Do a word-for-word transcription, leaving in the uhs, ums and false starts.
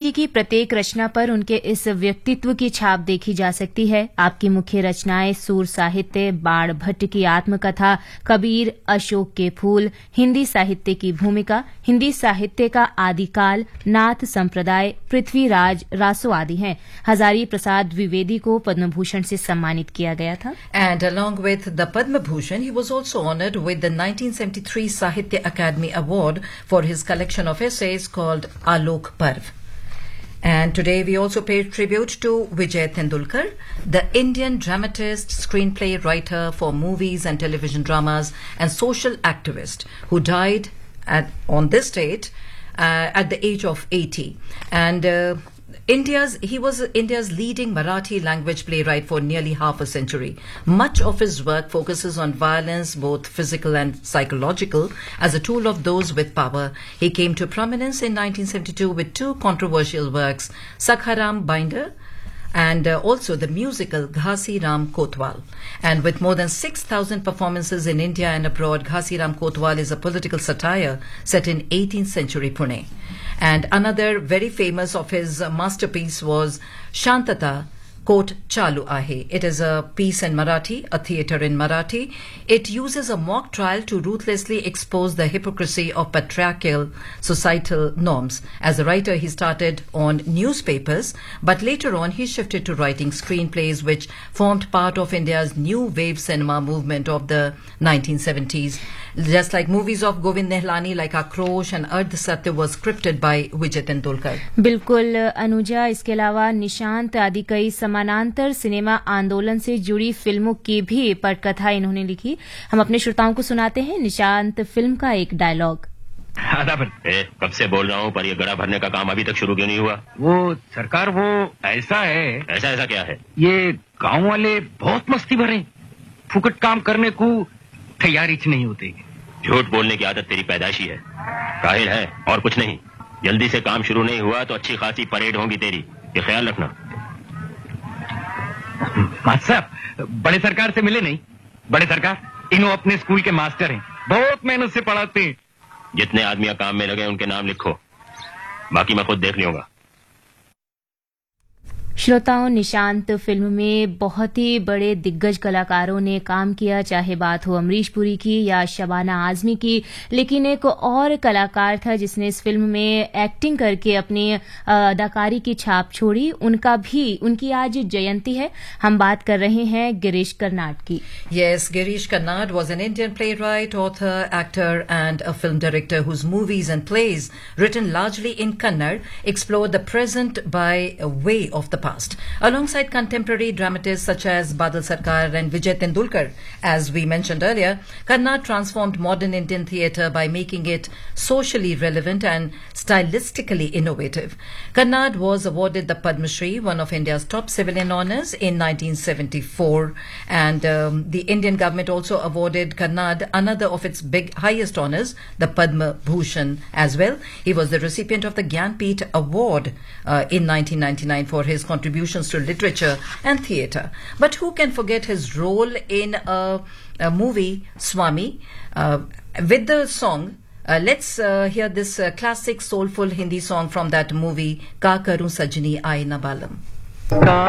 जिंदगी की प्रत्येक रचना पर उनके इस व्यक्तित्व की छाप देखी जा सकती है। आपकी मुख्य रचनाएं सूर साहित्य, बाण भट्ट की आत्मकथा, कबीर, अशोक के फूल, हिंदी साहित्य की भूमिका, हिंदी साहित्य का आदिकाल, नाथ संप्रदाय, पृथ्वीराज, रासो आदि हैं। हजारी प्रसाद द्विवेदी को पद्म भूषण से सम्मानित किया गया था। And along with the Padma Bhushan, he was also honored with the nineteen seventy-three Sahitya Academy Award for his collection of essays called Alok Parv. And today we also pay tribute to Vijay Tendulkar, the Indian dramatist, screenplay writer for movies and television dramas, and social activist who died at, on this date uh, at the age of eighty. And uh, India's, he was India's leading Marathi language playwright for nearly half a century. Much of his work focuses on violence, both physical and psychological, as a tool of those with power. He came to prominence in nineteen seventy-two with two controversial works, Sakharam Binder and uh, also the musical Ghasi Ram Kotwal. And with more than six thousand performances in India and abroad, Ghasi Ram Kotwal is a political satire set in eighteenth century Pune. And another very famous of his uh, masterpiece was Shantata Kot Chalu Ahe. It is a piece in Marathi, a theatre in Marathi. It uses a mock trial to ruthlessly expose the hypocrisy of patriarchal societal norms. As a writer, he started on newspapers, but later on he shifted to writing screenplays, which formed part of India's new wave cinema movement of the nineteen seventies. Just like movies of Govind Nihlani like Akrosh and Ardh Satya was scripted by Vijay Tendulkar. बिल्कुल अनुजा, इसके अलावा निशांत आदि कई समानांतर cinema आंदोलन से जुड़ी फिल्मों की भी पटकथा इन्होंने लिखी। हम अपने श्रोताओं को सुनाते हैं निशांत फिल्म का एक डायलॉग। कब से बोल रहा हूँ, पर ये गड़ा भरने का काम अभी तक शुरू क्यों नहीं हुआ? वो सरकार, वो ऐसा है। ऐसा ऐसा क्या है? ये गांव वाले बहुत मस्ती भरे, फुकट काम करने को तैयारी नहीं होती। झूठ बोलने की आदत तेरी पैदाशी है, काहिल है और कुछ नहीं। जल्दी से काम शुरू नहीं हुआ तो अच्छी खासी परेड होगी तेरी, ये ख्याल रखना। मास्टर साहब, बड़े सरकार से मिले नहीं? बड़े सरकार इन्हों अपने स्कूल के मास्टर हैं, बहुत मेहनत से पढ़ाते हैं। जितने आदमी काम में लगे उनके नाम लिखो, बाकी मैं खुद देख लूंगा। श्रोताओं, निशांत फिल्म में बहुत ही बड़े दिग्गज कलाकारों ने काम किया, चाहे बात हो अमरीश पुरी की या शबाना आजमी की। लेकिन एक और कलाकार था जिसने इस फिल्म में एक्टिंग करके अपनी अदाकारी की छाप छोड़ी, उनका भी उनकी आज जयंती है। हम बात कर रहे हैं गिरीश कर्नाड की। Yes, Girish Karnad was an Indian playwright, author, actor and a film director whose movies and plays, written largely in Kannada, explore the present by way of the past. Alongside contemporary dramatists such as Badal Sarkar and Vijay Tendulkar, as we mentioned earlier, Karnad transformed modern Indian theatre by making it socially relevant and stylistically innovative. Karnad was awarded the Padma Shri, one of India's top civilian honours, in nineteen seventy-four, and um, the Indian government also awarded Karnad another of its big highest honours, the Padma Bhushan as well. He was the recipient of the Gyanpith Award uh, in nineteen ninety-nine for his contributions to literature and theatre. But who can forget his role in a, a movie, Swami, uh, with the song. Uh, let's uh, hear this uh, classic soulful Hindi song from that movie, Ka Karu Sajni Aaye Na Balam.